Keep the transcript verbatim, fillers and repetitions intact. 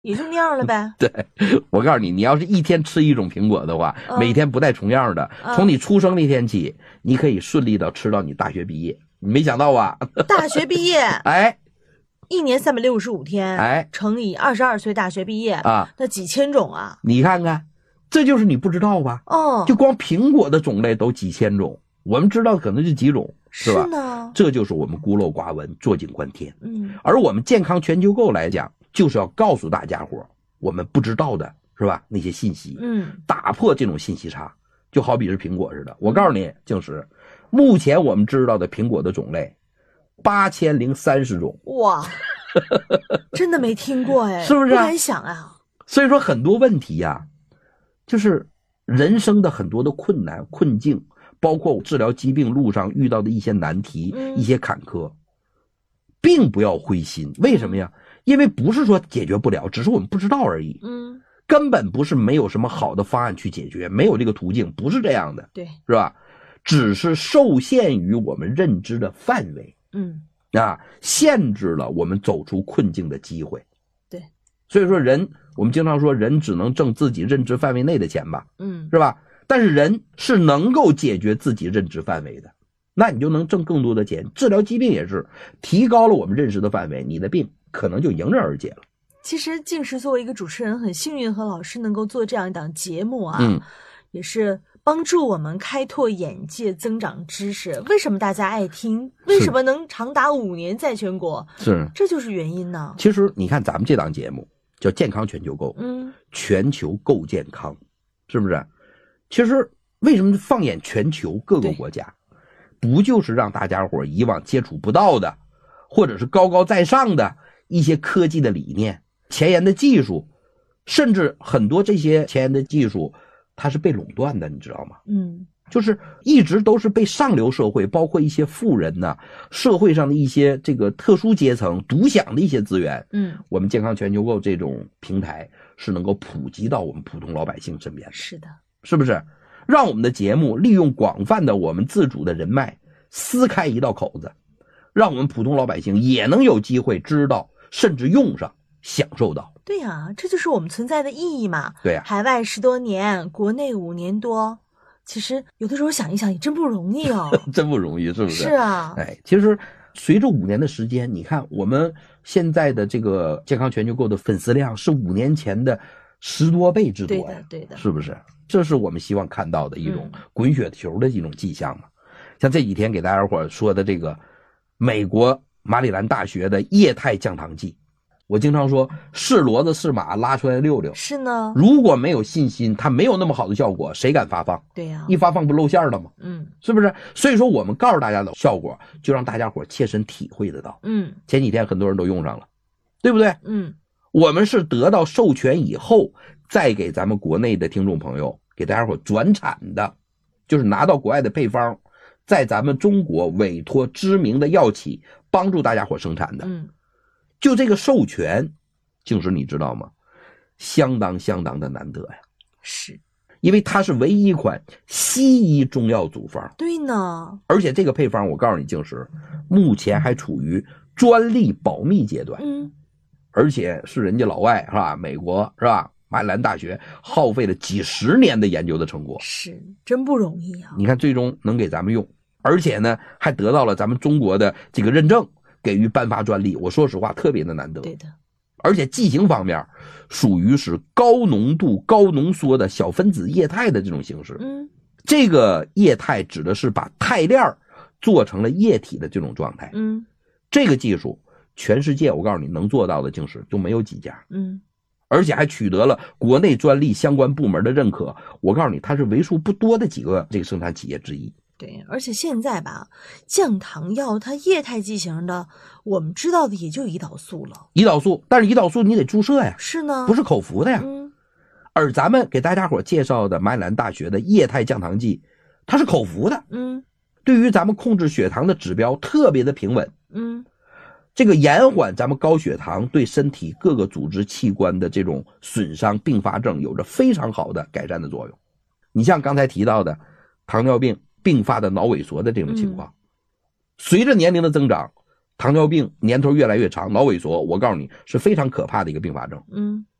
也就那样了呗。 对，我告诉你，你要是一天吃一种苹果的话， 嗯、 每天不带重样的， 嗯、 从你出生那天起，你可以顺利的吃到你大学毕业。你没想到吧？ 大学毕业， 哎， 一年三百六十五天， 哎， 乘以二十二岁大学毕业啊， 那几千种啊！ 你看看，这就是你不知道吧？ 哦， 就光苹果的种类都几千种，我们知道可能就几种，是吧？ 是呢， 这就是我们孤陋寡闻，坐井观天。 嗯， 而我们健康全球购来讲，就是要告诉大家伙我们不知道的，是吧？那些信息， 嗯， 打破这种信息差，就好比是苹果似的。我告诉你，静石，目前我们知道的苹果的种类八千零三十种， 哇，真的没听过哎， 是不是、啊？ 不敢想啊。 所以说很多问题呀、啊，就是人生的很多的困难困境，包括治疗疾病路上遇到的一些难题、嗯、一些坎坷，并不要灰心。为什么呀？因为不是说解决不了，只是我们不知道而已。 嗯， 根本不是没有什么好的方案去解决，没有这个途径，不是这样的。 对， 是吧？只是受限于我们认知的范围。 嗯， 啊，限制了我们走出困境的机会。 对， 所以说人，我们经常说人只能挣自己认知范围内的钱吧， 嗯， 是吧？但是人是能够解决自己认知范围的，那你就能挣更多的钱。治疗疾病也是提高了我们认识的范围，你的病可能就迎刃而解了。 其实静石作为一个主持人，很幸运和老师能够做这样一档节目啊， 嗯， 也是帮助我们开拓眼界、增长知识。为什么大家爱听？为什么能长达五年在全国？ 是， 这就是原因呢。 其实你看咱们这档节目叫健康全球购， 嗯， 全球购健康，是不是？其实为什么放眼全球各个国家，不就是让大家伙以往接触不到的，或者是高高在上的一些科技的理念、前沿的技术，甚至很多这些前沿的技术它是被垄断的，你知道吗？ 嗯， 就是一直都是被上流社会，包括一些富人呢、啊，社会上的一些这个特殊阶层独享的一些资源。 嗯， 我们健康全球购这种平台是能够普及到我们普通老百姓身边的。 是的， 是不是？让我们的节目利用广泛的我们自主的人脉，撕开一道口子，让我们普通老百姓也能有机会知道，甚至用上，享受到。 对呀、啊，这就是我们存在的意义嘛。 对呀、啊， 海外十多年，国内五年多，其实有的时候想一想也真不容易哦， 真不容易，是不是？ 是啊， 哎，其实随着五年的时间，你看我们现在的这个健康全球购的粉丝量是五年前的十多倍之多呀， 对的，对的， 是不是？这是我们希望看到的一种滚雪球的一种迹象嘛。嗯、像这几天给大家伙说的这个美国马里兰大学的液态降糖剂，我经常说是骡子是马拉出来溜溜， 是呢。 如果没有信心，它没有那么好的效果，谁敢发放？ 对呀、啊， 一发放不露馅了吗？ 嗯， 是不是？所以说我们告诉大家的效果，就让大家伙切身体会得到。 嗯， 前几天很多人都用上了，对不对？ 嗯， 我们是得到授权以后，再给咱们国内的听众朋友给大家伙转产的，就是拿到国外的配方，在咱们中国委托知名的药企帮助大家伙生产的。 嗯， 就这个授权，就是你知道吗？相当相当的难得呀。 是， 因为它是唯一一款西医中药组方。 对呢。 而且这个配方，我告诉你，静石，目前还处于专利保密阶段。 嗯。 而且是人家老外是吧？美国是吧？马里兰大学耗费了几十年的研究的成果， 是真不容易啊！ 你看，最终能给咱们用，而且呢，还得到了咱们中国的这个认证，给予颁发专利。我说实话，特别的难得。 对的。 而且剂型方面，属于是高浓度、高浓缩的小分子液态的这种形式。 嗯， 这个液态指的是把肽链做成了液体的这种状态。 嗯， 这个技术。全世界我告诉你能做到的竟是就没有几家， 嗯， 而且还取得了国内专利相关部门的认可。我告诉你，它是为数不多的几个这个生产企业之一。 对，而且现在吧，降糖药它液态剂型的，我们知道的也就胰岛素了。 胰岛素，但是胰岛素你得注射呀， 是呢， 不是口服的呀。 嗯， 而咱们给大家伙介绍的马里兰大学的液态降糖剂，它是口服的。 嗯， 对于咱们控制血糖的指标特别的平稳。 嗯。 这个延缓咱们高血糖对身体各个组织器官的这种损伤并发症有着非常好的改善的作用。你像刚才提到的糖尿病并发的脑萎缩的这种情况，嗯、随着年龄的增长， 糖尿病年头越来越长，脑萎缩，我告诉你是非常可怕的一个并发症。 嗯，